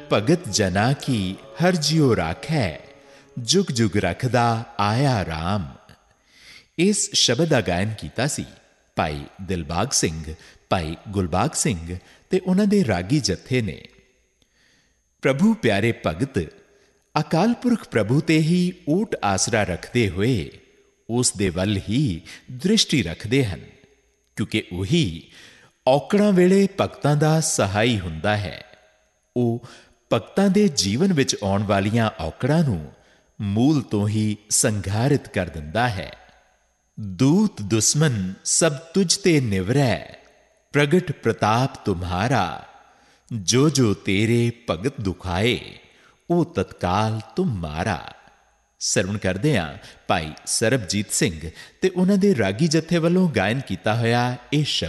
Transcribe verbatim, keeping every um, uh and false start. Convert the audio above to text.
ਭਗਤ ਜਨਾ ਕੀ ਹਰ ਜਿਉ ਰਾਖੈ, ਜੁਗ ਜੁਗ ਰਖਦਾ ਆਇਆ ਰਾਮ। ਇਸ ਸ਼ਬਦ ਦਾ ਗਾਇਨ ਕੀਤਾ ਸੀ ਭਾਈ ਦਿਲਬਾਗ ਸਿੰਘ, ਭਾਈ ਗੁਲਬਾਗ ਸਿੰਘ ਤੇ ਉਹਨਾਂ ਦੇ ਰਾਗੀ ਜਥੇ ਨੇ। ਪ੍ਰਭੂ ਪਿਆਰੇ ਭਗਤ ਅਕਾਲ ਪੁਰਖ ਪ੍ਰਭੂ ਤੇ ਹੀ ਊਟ ਆਸਰਾ ਰੱਖਦੇ ਹੋਏ ਉਸ ਦੇ ਵੱਲ ਹੀ ਦ੍ਰਿਸ਼ਟੀ ਰੱਖਦੇ ਹਨ, ਕਿਉਂਕਿ ਉਹੀ ਔਕੜਾਂ ਵੇਲੇ ਭਗਤਾਂ ਦਾ ਸਹਾਈ ਹੁੰਦਾ ਹੈ। ਉਹ ਭਗਤਾਂ ਦੇ ਜੀਵਨ ਵਿੱਚ ਆਉਣ ਵਾਲੀਆਂ ਔਕੜਾਂ ਨੂੰ ਮੂਲ ਤੋਂ ਹੀ ਸੰਘਾਰਿਤ ਕਰ ਦਿੰਦਾ ਹੈ। ਦੂਤ ਦੁਸ਼ਮਨ ਸਭ ਤੁਝ ਤੇ ਨਿਵਰੈ, ਪ੍ਰਗਟ ਪ੍ਰਤਾਪ ਤੁਮਹਾਰਾ। ਜੋ ਜੋ ਤੇਰੇ ਭਗਤ ਦੁਖਾਏ, ਉਹ ਤਤਕਾਲ ਤੁਮ ਮਾਰਾ। ਸਰਵਣ ਕਰਦੇ ਹਾਂ ਭਾਈ ਸਰਬਜੀਤ ਸਿੰਘ ਤੇ ਉਹਨਾਂ ਦੇ ਰਾਗੀ ਜਥੇ ਵੱਲੋਂ ਗਾਇਨ ਕੀਤਾ ਹੋਇਆ ਇਹ ਸ਼ਬਦ।